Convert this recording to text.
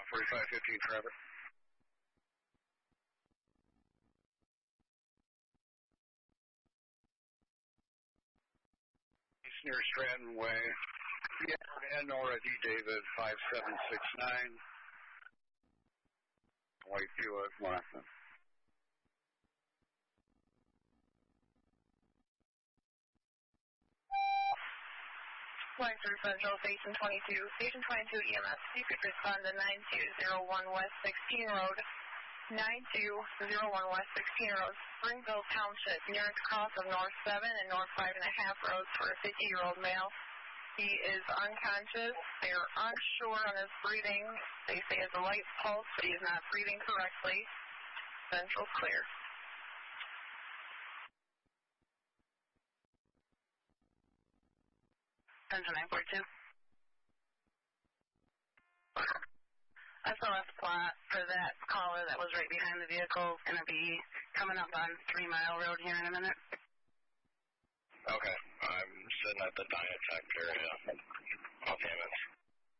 4515 traffic. East near Stratton Way. And already David 5769. White Buick, Martha. Line through Central, Station 22. Station 22 EMS, you could respond to 9201 West 16 Road. 9201 West 16 Road, Springville Township, nearest cross of North 7 and North 5.5 roads for a 50-year-old male. He is unconscious. They're unsure on his breathing. They say he has a light pulse, but he is not breathing correctly. Central clear. Central 942. SOS plot for that caller that was right behind the vehicle is going to be coming up on 3 Mile Road here in a minute. Okay, I'm sitting at the Dynatech area. Off Hammond.